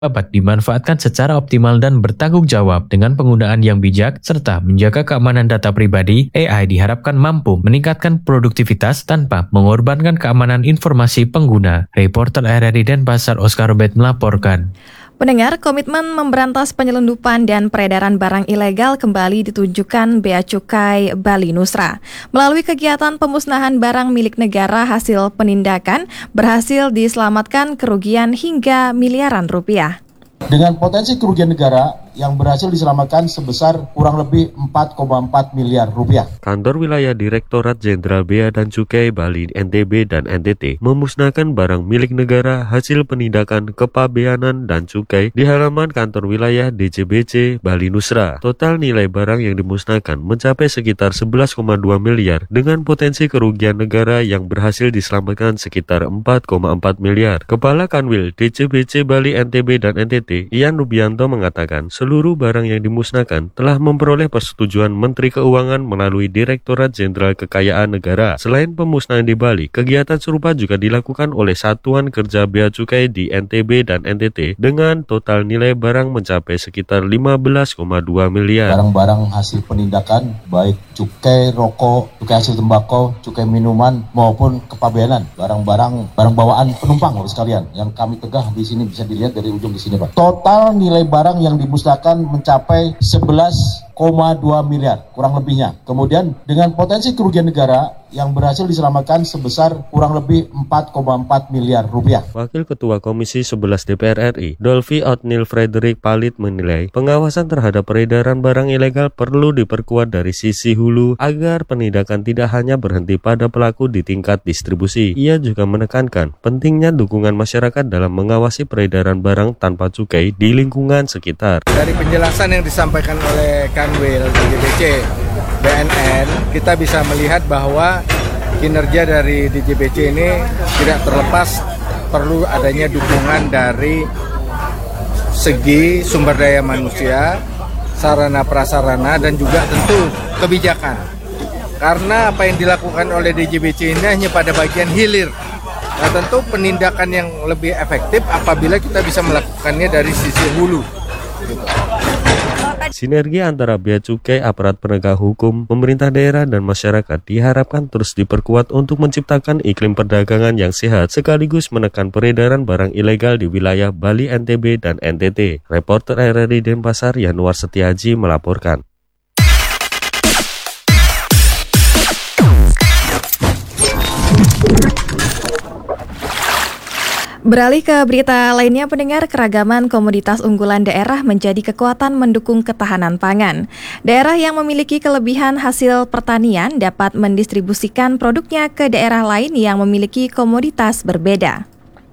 dapat dimanfaatkan secara optimal dan bertanggung jawab dengan penggunaan yang bijak serta menjaga keamanan data pribadi. AI diharapkan mampu meningkatkan produktivitas tanpa mengorbankan keamanan informasi pengguna. Reporter RRI Denpasar Oscar Robert melaporkan. Pendengar, komitmen memberantas penyelundupan dan peredaran barang ilegal kembali ditunjukkan Bea Cukai Bali Nusra. Melalui kegiatan pemusnahan barang milik negara, hasil penindakan berhasil diselamatkan kerugian hingga miliaran rupiah. Dengan potensi kerugian negara yang berhasil diselamatkan sebesar kurang lebih 4,4 miliar rupiah. Kantor Wilayah Direktorat Jenderal Bea dan Cukai Bali NTB dan NTT memusnahkan barang milik negara hasil penindakan kepabeanan dan cukai di halaman kantor wilayah DJBC Bali Nusra. Total nilai barang yang dimusnahkan mencapai sekitar 11,2 miliar dengan potensi kerugian negara yang berhasil diselamatkan sekitar 4,4 miliar. Kepala Kanwil DJBC Bali NTB dan NTT, Ian Rubianto mengatakan seluruh barang yang dimusnahkan telah memperoleh persetujuan Menteri Keuangan melalui Direktorat Jenderal Kekayaan Negara. Selain pemusnahan di Bali, kegiatan serupa juga dilakukan oleh Satuan Kerja Bea Cukai di NTB dan NTT dengan total nilai barang mencapai sekitar 15,2 miliar. Barang-barang hasil penindakan baik cukai rokok, cukai hasil tembakau, cukai minuman maupun kepabeanan, barang bawaan penumpang Bapak sekalian yang kami tegah di sini bisa dilihat dari ujung di sini Pak. Total nilai barang yang dimusnahkan mencapai 11,2 miliar kurang lebihnya. Kemudian dengan potensi kerugian negara yang berhasil diselamatkan sebesar kurang lebih 4,4 miliar rupiah. Wakil Ketua Komisi 11 DPR RI, Dolphy Otnil Frederick Palit menilai pengawasan terhadap peredaran barang ilegal perlu diperkuat dari sisi hulu agar penindakan tidak hanya berhenti pada pelaku di tingkat distribusi. Ia juga menekankan pentingnya dukungan masyarakat dalam mengawasi peredaran barang tanpa cukai di lingkungan sekitar. Dari penjelasan yang disampaikan oleh Kanwil DJBC BNN, kita bisa melihat bahwa kinerja dari DJBC ini tidak terlepas perlu adanya dukungan dari segi sumber daya manusia, sarana prasarana, dan juga tentu kebijakan. Karena apa yang dilakukan oleh DJBC ini hanya pada bagian hilir. Nah, tentu penindakan yang lebih efektif apabila kita bisa melakukannya dari sisi hulu. Sinergi antara Bea Cukai, aparat penegak hukum, pemerintah daerah, dan masyarakat diharapkan terus diperkuat untuk menciptakan iklim perdagangan yang sehat sekaligus menekan peredaran barang ilegal di wilayah Bali, NTB, dan NTT. Reporter RRI Denpasar Yanuar Setiaji melaporkan. Beralih ke berita lainnya, pendengar, keragaman komoditas unggulan daerah menjadi kekuatan mendukung ketahanan pangan. Daerah yang memiliki kelebihan hasil pertanian dapat mendistribusikan produknya ke daerah lain yang memiliki komoditas berbeda.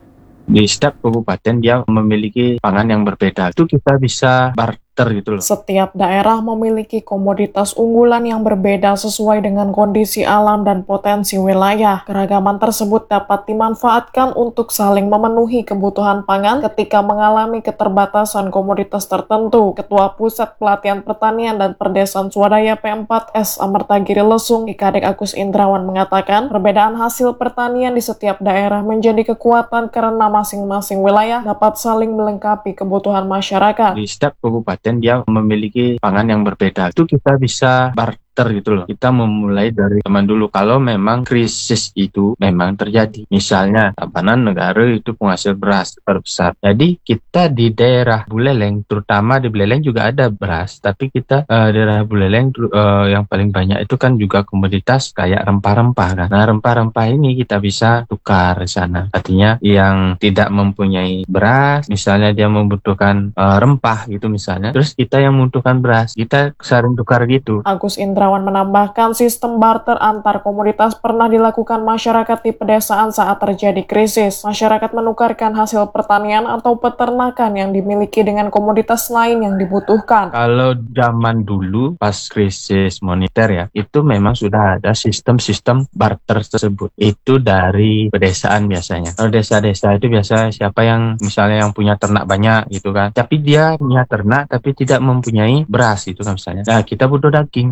Di setiap kabupaten dia memiliki pangan yang berbeda. Itu kita bisa gitu loh. Setiap daerah memiliki komoditas unggulan yang berbeda sesuai dengan kondisi alam dan potensi wilayah. Keragaman tersebut dapat dimanfaatkan untuk saling memenuhi kebutuhan pangan ketika mengalami keterbatasan komoditas tertentu. Ketua Pusat Pelatihan Pertanian dan Perdesaan Swadaya P4S Amertagiri Lesung, Kadek Agus Indrawan mengatakan, perbedaan hasil pertanian di setiap daerah menjadi kekuatan karena masing-masing wilayah dapat saling melengkapi kebutuhan masyarakat. Di setiap kabupaten dia memiliki pangan yang berbeda. Itu kita bisa gitu loh. Kita memulai dari zaman dulu. Kalau memang krisis itu memang terjadi. Misalnya, Tabanan negara itu penghasil beras terbesar. Jadi kita di daerah Buleleng, terutama di Buleleng juga ada beras. Tapi kita daerah Buleleng yang paling banyak itu kan juga komoditas kayak rempah-rempah kan. Nah, rempah-rempah ini kita bisa tukar di sana. Artinya yang tidak mempunyai beras, misalnya dia membutuhkan rempah gitu misalnya. Terus kita yang membutuhkan beras, kita saling tukar gitu. Agus Indra menambahkan sistem barter antar komoditas pernah dilakukan masyarakat di pedesaan saat terjadi krisis. Masyarakat menukarkan hasil pertanian atau peternakan yang dimiliki dengan komoditas lain yang dibutuhkan. Kalau zaman dulu pas krisis moneter ya, itu memang sudah ada sistem-sistem barter tersebut. Itu dari pedesaan biasanya. Kalau desa-desa itu biasa siapa yang misalnya yang punya ternak banyak gitu kan. Tapi dia punya ternak tapi tidak mempunyai beras gitu kan misalnya. Nah, kita butuh daging, sanalah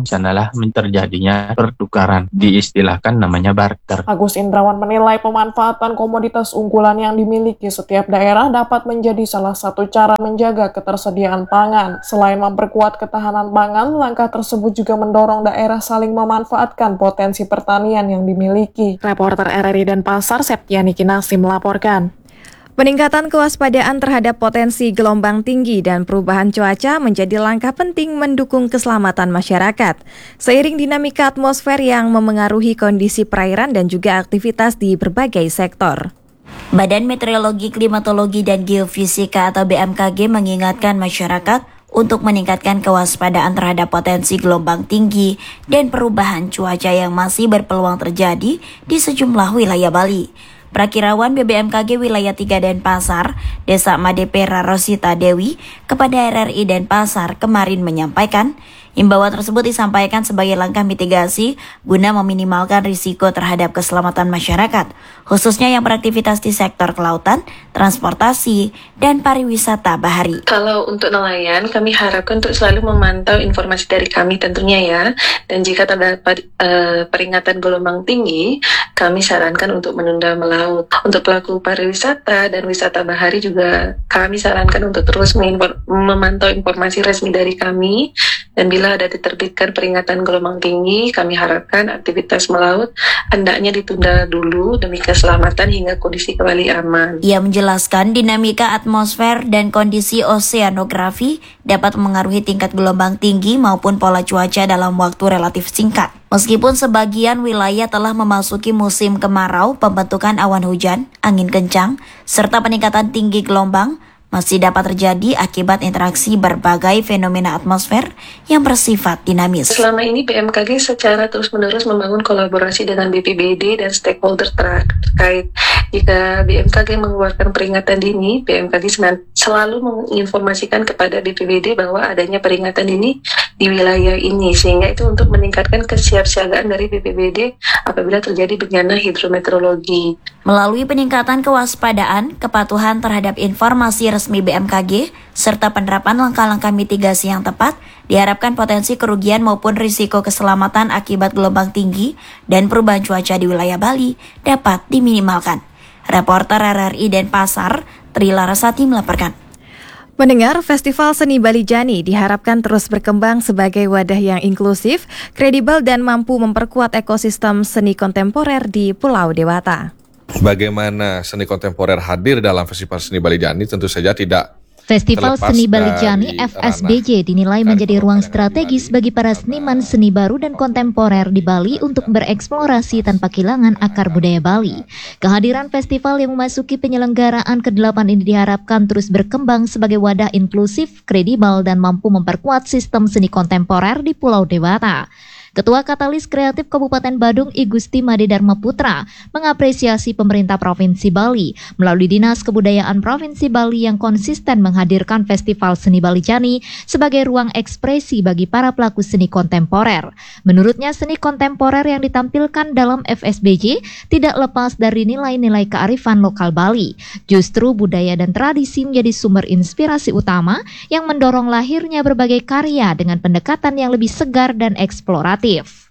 mencegah terjadinya pertukaran. Diistilahkan namanya barter. Agus Indrawan menilai pemanfaatan komoditas unggulan yang dimiliki setiap daerah dapat menjadi salah satu cara menjaga ketersediaan pangan. Selain memperkuat ketahanan pangan, langkah tersebut juga mendorong daerah saling memanfaatkan potensi pertanian yang dimiliki. Reporter RRI Denpasar, Septiani Kinasi melaporkan. Peningkatan kewaspadaan terhadap potensi gelombang tinggi dan perubahan cuaca menjadi langkah penting mendukung keselamatan masyarakat. Seiring dinamika atmosfer yang memengaruhi kondisi perairan dan juga aktivitas di berbagai sektor. Badan Meteorologi, Klimatologi, dan Geofisika atau BMKG mengingatkan masyarakat untuk meningkatkan kewaspadaan terhadap potensi gelombang tinggi dan perubahan cuaca yang masih berpeluang terjadi di sejumlah wilayah Bali. Prakirawan BBMKG Wilayah 3 Denpasar, Desa Madepera Rosita Dewi, kepada RRI Denpasar kemarin menyampaikan, imbauan tersebut disampaikan sebagai langkah mitigasi guna meminimalkan risiko terhadap keselamatan masyarakat, khususnya yang beraktivitas di sektor kelautan, transportasi, dan pariwisata bahari. Kalau untuk nelayan, kami harapkan untuk selalu memantau informasi dari kami tentunya ya, dan jika terdapat peringatan gelombang tinggi, kami sarankan untuk menunda melaut. Untuk pelaku pariwisata dan wisata bahari juga kami sarankan untuk terus memantau informasi resmi dari kami, dan bila ada diterbitkan peringatan gelombang tinggi, kami harapkan aktivitas melaut hendaknya ditunda dulu demi keselamatan hingga kondisi kembali aman. Ia menjelaskan dinamika atmosfer dan kondisi oseanografi dapat mengaruhi tingkat gelombang tinggi maupun pola cuaca dalam waktu relatif singkat. Meskipun sebagian wilayah telah memasuki musim kemarau, pembentukan awan hujan, angin kencang, serta peningkatan tinggi gelombang masih dapat terjadi akibat interaksi berbagai fenomena atmosfer yang bersifat dinamis. Selama ini BMKG secara terus-menerus membangun kolaborasi dengan BPBD dan stakeholder terkait. Jika BMKG mengeluarkan peringatan dini, BMKG selalu menginformasikan kepada BPBD bahwa adanya peringatan dini di wilayah ini, sehingga itu untuk meningkatkan kesiapsiagaan dari BPBD apabila terjadi bencana hidrometeorologi. Melalui peningkatan kewaspadaan, kepatuhan terhadap informasi resmi BMKG, serta penerapan langkah-langkah mitigasi yang tepat, diharapkan potensi kerugian maupun risiko keselamatan akibat gelombang tinggi dan perubahan cuaca di wilayah Bali dapat diminimalkan. Reporter RRI Denpasar, Tri Larasati melaporkan. Pendengar, Festival Seni Bali Jani diharapkan terus berkembang sebagai wadah yang inklusif, kredibel, dan mampu memperkuat ekosistem seni kontemporer di Pulau Dewata. Bagaimana seni kontemporer hadir dalam Festival Seni Bali Jani tentu saja tidak Festival Seni Bali Jani FSBJ dinilai menjadi ruang strategis bagi para seniman seni baru dan kontemporer di Bali untuk bereksplorasi tanpa kehilangan akar budaya Bali. Kehadiran festival yang memasuki penyelenggaraan ke-8 ini diharapkan terus berkembang sebagai wadah inklusif, kredibel, dan mampu memperkuat sistem seni kontemporer di Pulau Dewata. Ketua Katalis Kreatif Kabupaten Badung I Gusti Made Dharma Putra mengapresiasi pemerintah Provinsi Bali melalui Dinas Kebudayaan Provinsi Bali yang konsisten menghadirkan Festival Seni Bali Jani sebagai ruang ekspresi bagi para pelaku seni kontemporer. Menurutnya, seni kontemporer yang ditampilkan dalam FSBJ tidak lepas dari nilai-nilai kearifan lokal Bali. Justru budaya dan tradisi menjadi sumber inspirasi utama yang mendorong lahirnya berbagai karya dengan pendekatan yang lebih segar dan eksploratif.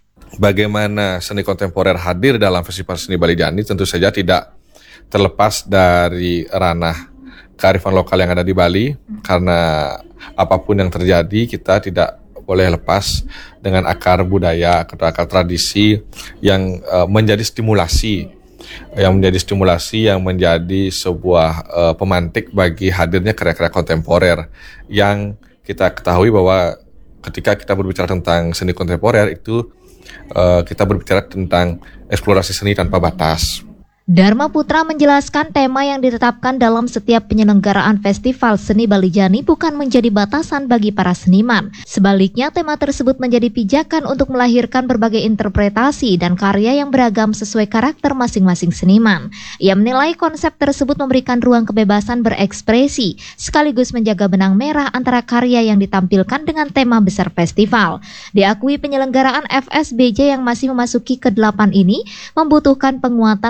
Bagaimana seni kontemporer hadir dalam Festival Seni Bali Jani tentu saja tidak terlepas dari ranah kearifan lokal yang ada di Bali, karena apapun yang terjadi kita tidak boleh lepas dengan akar budaya atau akar tradisi yang menjadi stimulasi yang menjadi sebuah pemantik bagi hadirnya karya-karya kontemporer yang kita ketahui bahwa ketika kita berbicara tentang seni kontemporer itu kita berbicara tentang eksplorasi seni tanpa batas. Dharma Putra menjelaskan tema yang ditetapkan dalam setiap penyelenggaraan Festival Seni Bali Jani bukan menjadi batasan bagi para seniman. Sebaliknya, tema tersebut menjadi pijakan untuk melahirkan berbagai interpretasi dan karya yang beragam sesuai karakter masing-masing seniman. Ia menilai konsep tersebut memberikan ruang kebebasan berekspresi, sekaligus menjaga benang merah antara karya yang ditampilkan dengan tema besar festival. Diakui penyelenggaraan FSBJ yang masih memasuki ke-8 ini membutuhkan penguatan melalui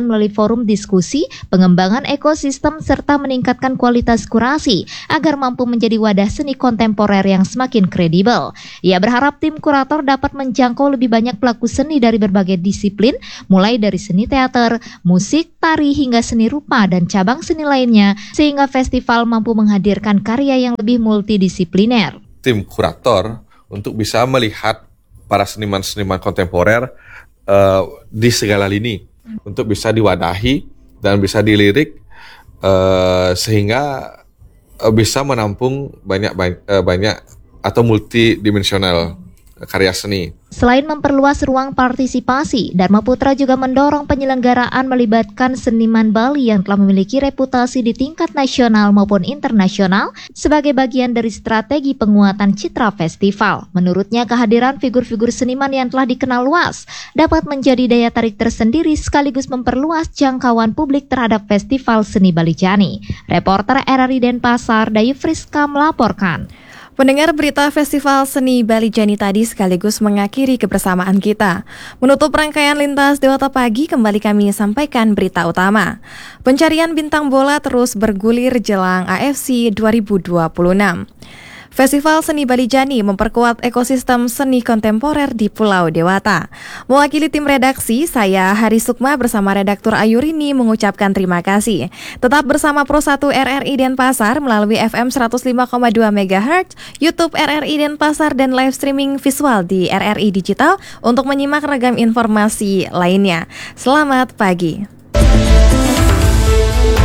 forum diskusi, pengembangan ekosistem, serta meningkatkan kualitas kurasi agar mampu menjadi wadah seni kontemporer yang semakin kredibel. Ia berharap tim kurator dapat menjangkau lebih banyak pelaku seni dari berbagai disiplin, mulai dari seni teater, musik, tari, hingga seni rupa dan cabang seni lainnya, sehingga festival mampu menghadirkan karya yang lebih multidisipliner. Tim kurator untuk bisa melihat para seniman-seniman kontemporer di segala lini, untuk bisa diwadahi dan bisa dilirik sehingga bisa menampung banyak atau multidimensional karya seni. Selain memperluas ruang partisipasi, Dharma Putra juga mendorong penyelenggaraan melibatkan seniman Bali yang telah memiliki reputasi di tingkat nasional maupun internasional sebagai bagian dari strategi penguatan citra festival. Menurutnya, kehadiran figur-figur seniman yang telah dikenal luas dapat menjadi daya tarik tersendiri sekaligus memperluas jangkauan publik terhadap Festival Seni Balijani. Reporter RRI Denpasar, Dayu Friska melaporkan. Pendengar, berita Festival Seni Balijani tadi sekaligus mengakhiri kebersamaan kita. Menutup rangkaian Lintas Dewata Pagi, kembali kami sampaikan berita utama. Pencarian bintang bola terus bergulir jelang AFC 2026. Festival Seni Balijani memperkuat ekosistem seni kontemporer di Pulau Dewata. Mewakili tim redaksi, saya Hari Sukma bersama redaktur Ayurini mengucapkan terima kasih. Tetap bersama Pro 1 RRI Denpasar melalui FM 105,2 MHz, YouTube RRI Denpasar, dan live streaming visual di RRI Digital untuk menyimak ragam informasi lainnya. Selamat pagi.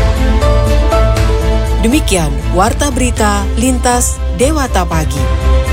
Demikian Warta Berita Lintas Dewata Pagi.